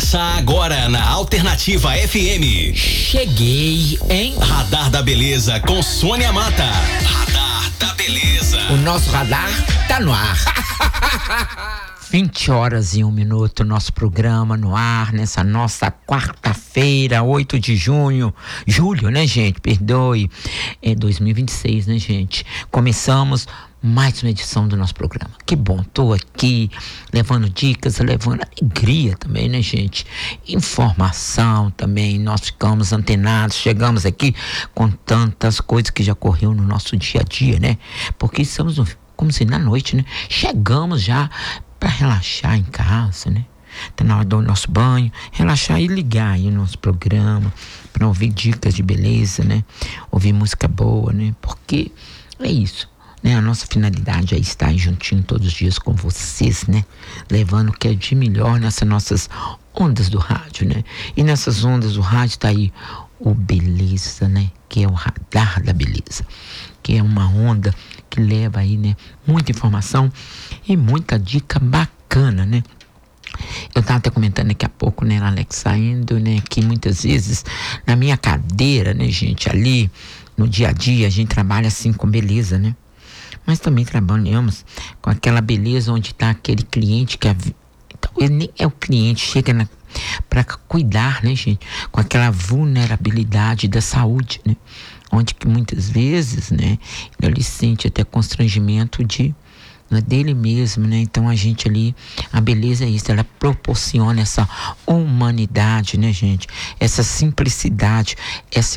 Começa agora na Alternativa FM. Cheguei, hein? Radar da Beleza com Sônia Mata. Radar da Beleza. O nosso radar tá no ar. 20h01, nosso programa no ar, nessa nossa quarta-feira, 8 de junho. Julho, né, gente? Perdoe. É 2026, né, gente? Começamos mais uma edição do nosso programa. Que bom, tô aqui levando dicas, levando alegria também, né, gente? Informação também, nós ficamos antenados, chegamos aqui com tantas coisas que já ocorreu no nosso dia a dia, né? Porque estamos, como se na noite, né? Chegamos já para relaxar em casa, né? Tá na hora do nosso banho, relaxar e ligar aí o nosso programa para ouvir dicas de beleza, né? Ouvir música boa, né? Porque é isso, né? A nossa finalidade é estar juntinho todos os dias com vocês, né? Levando o que é de melhor nessas nossas ondas do rádio, né? E nessas ondas do rádio tá aí o Beleza, né? Que é o Radar da Beleza, que é uma onda que leva aí, né? Muita informação e muita dica bacana, né? Eu estava até comentando daqui a pouco, né, Alex, saindo, né, que muitas vezes na minha cadeira, né, gente, ali no dia a dia a gente trabalha assim com beleza, né? Mas também trabalhamos com aquela beleza onde está aquele cliente que talvez nem é o cliente, chega para cuidar, né, gente, com aquela vulnerabilidade da saúde, né? Onde que muitas vezes, né, ele sente até constrangimento dele mesmo, né? Então a gente ali, a beleza é isso, ela proporciona essa humanidade, né, gente? Essa simplicidade, essa